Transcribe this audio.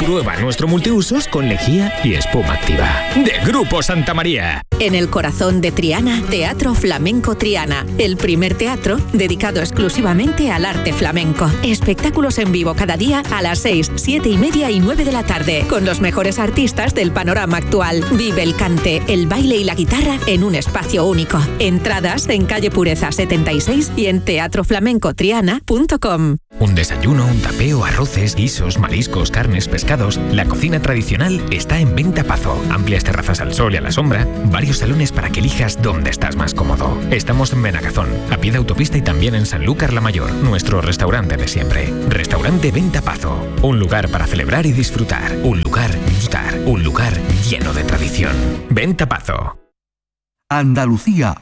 Prueba nuestro multiusos con lejía y espuma activa. De Grupo Santa María. En el corazón de Triana, Teatro Flamenco Triana, el primer teatro dedicado exclusivamente al arte flamenco. Espectáculos en vivo cada día a las 6, 7 y media y 9 de la tarde, con los mejores artistas del panorama actual. Vive el cante, el baile y la guitarra en un espacio único. Entradas en calle Pureza 76 y en teatroflamencotriana.com. Un desayuno, un tapeo, arroces, guisos, mariscos, carnes, pescados. La cocina tradicional está en Venta Pazo. Amplias terrazas al sol y a la sombra. Varios salones para que elijas dónde estás más cómodo. Estamos en Benagazón, a pie de autopista y también en Sanlúcar la Mayor, nuestro restaurante de siempre. Restaurante Venta Pazo. Un lugar para celebrar y disfrutar. Un lugar lleno de tradición. Venta Pazo. Andalucía